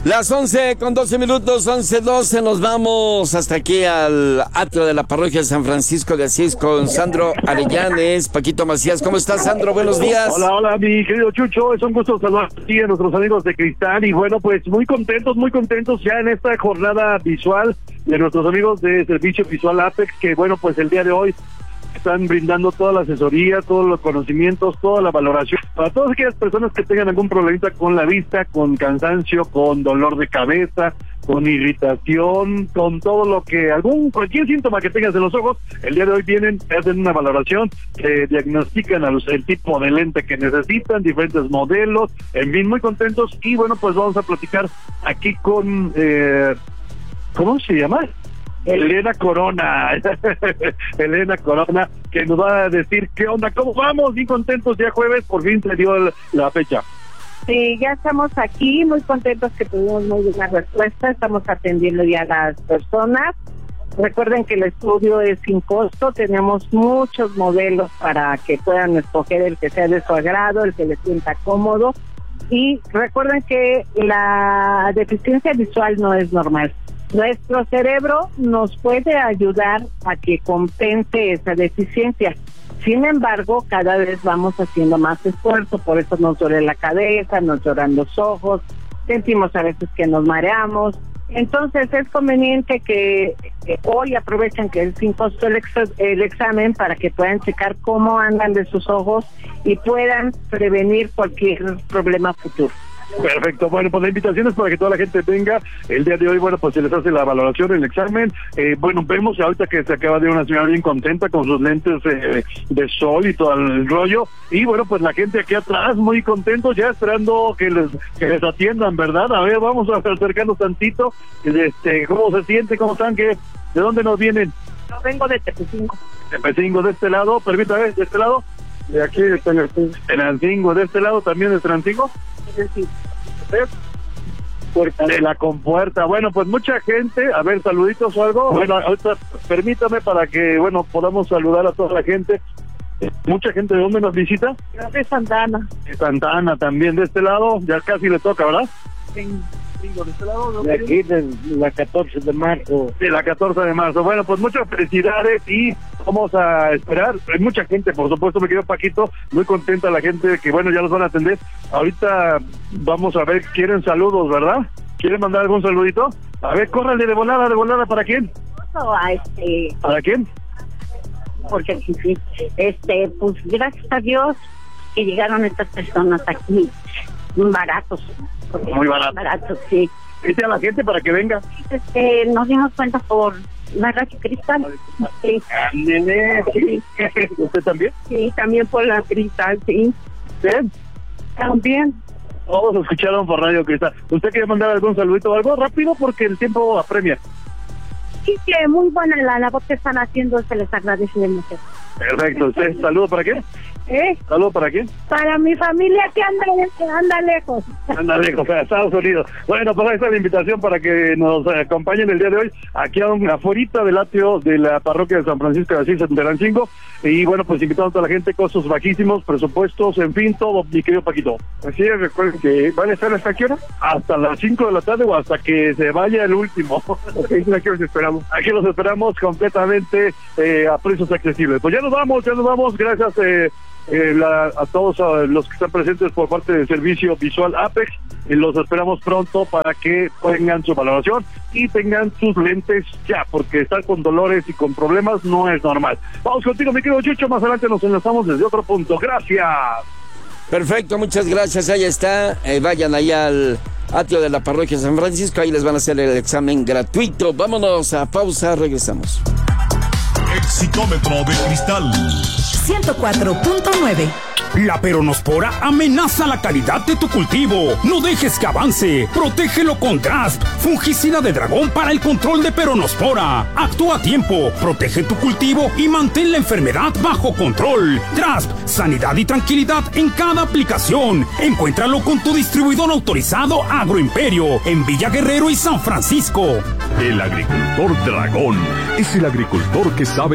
Las 11:12, 11:12, nos vamos hasta aquí al atrio de la parroquia de San Francisco de Asís con Sandro Arellanes. Paquito Macías, ¿cómo estás, Sandro? Buenos días. Hola, mi querido Chucho, es un gusto saludar a nuestros amigos de Cristal y bueno, pues muy contentos ya en esta jornada visual de nuestros amigos de Servicio Visual Apex, que bueno, pues el día de hoy están brindando toda la asesoría, todos los conocimientos, toda la valoración para todas aquellas personas que tengan algún problemita con la vista, con cansancio, con dolor de cabeza, con irritación, con todo lo que, cualquier síntoma que tengas en los ojos. El día de hoy vienen, hacen una valoración, diagnostican el tipo de lente que necesitan, diferentes modelos, en fin, muy contentos. Y bueno, pues vamos a platicar aquí con, ¿cómo se llama? Elena Corona, Elena Corona, que nos va a decir qué onda, cómo vamos, bien contentos, ya jueves, por fin se dio la fecha. Sí, ya estamos aquí, muy contentos que tuvimos muy buena respuesta, estamos atendiendo ya a las personas. Recuerden que el estudio es sin costo, tenemos muchos modelos para que puedan escoger el que sea de su agrado, el que les sienta cómodo. Y recuerden que la deficiencia visual no es normal. Nuestro cerebro nos puede ayudar a que compense esa deficiencia. Sin embargo, cada vez vamos haciendo más esfuerzo, por eso nos duele la cabeza, nos lloran los ojos, sentimos a veces que nos mareamos. Entonces es conveniente que hoy aprovechen que es sin costo el examen para que puedan checar cómo andan de sus ojos y puedan prevenir cualquier problema futuro. Perfecto, bueno, pues la invitación es para que toda la gente venga. El día de hoy, bueno, pues se les hace la valoración, el examen. Bueno, vemos ahorita que se acaba de una señora bien contenta con sus lentes de sol y todo el rollo. Y bueno, pues la gente aquí atrás muy contentos, ya esperando que les atiendan, ¿verdad? A ver, vamos a acercarnos tantito. ¿Cómo se siente? ¿Cómo están? ¿De dónde nos vienen? Yo vengo de Tepecingo. Tepecingo, de este lado, permítame, de este lado. De aquí, de Tenancingo, de este lado también de Tenancingo. Sí. De la compuerta. Bueno, pues mucha gente, a ver, saluditos o algo. Bueno, ahorita permítame para que, bueno, podamos saludar a toda la gente. Mucha gente, ¿de dónde nos visita? De Santa Ana. De Santa Ana también, de este lado, ya casi le toca, ¿verdad? Sí. De este lado, de aquí, de la 14 de marzo. De la 14 de marzo. Bueno, pues muchas felicidades y vamos a esperar. Hay mucha gente, por supuesto, me quedo Paquito, muy contenta la gente que, bueno, ya los van a atender. Ahorita vamos a ver, quieren saludos, ¿verdad? ¿Quieren mandar algún saludito? A ver, córrale de volada, ¿para quién? ¿Para quién? Porque sí, pues gracias a Dios que llegaron estas personas aquí, baratos. Muy baratos, sí. Dice a la gente para que venga. Nos dimos cuenta por la Radio Cristal. Sí. Sí. ¿Usted también? Sí, también por la Cristal, sí. ¿Usted? También. Todos escucharon por Radio Cristal. ¿Usted quiere mandar algún saludito o algo rápido? Porque el tiempo apremia. Sí, que muy buena la labor que están haciendo, se les agradece mucho. Perfecto. ¿Usted saludo para quién? ¿Saludo para quién? Para mi familia que anda lejos. Anda lejos, a Estados Unidos. Bueno, pues ahí está la invitación para que nos acompañen el día de hoy aquí afuera del atrio de la parroquia de San Francisco de Asís en Tenancingo. Y bueno, pues invitamos a toda la gente, costos bajísimos, presupuestos, en fin, todo, mi querido Paquito. Así es, recuerden que van a estar hasta qué hora? Hasta las 5 de la tarde o hasta que se vaya el último. Ok, aquí los esperamos. Aquí los esperamos completamente a precios accesibles. Pues ya nos vamos, gracias a todos los que están presentes por parte del Servicio Visual Apex. Los esperamos pronto para que tengan su valoración y tengan sus lentes ya, porque estar con dolores y con problemas no es normal. Vamos contigo, mi querido Chucho, más adelante nos enlazamos desde otro punto. Gracias. Perfecto, muchas gracias, ahí está. Vayan ahí al atrio de la parroquia de San Francisco, ahí les van a hacer el examen gratuito. Vámonos a pausa, regresamos. Exitómetro de cristal 104.9. La peronospora amenaza la calidad de tu cultivo. No dejes que avance. Protégelo con Drasp, fungicida de dragón para el control de peronospora. Actúa a tiempo, protege tu cultivo y mantén la enfermedad bajo control. Drasp, sanidad y tranquilidad en cada aplicación. Encuéntralo con tu distribuidor autorizado Agroimperio en Villa Guerrero y San Francisco. El agricultor dragón es el agricultor que sabe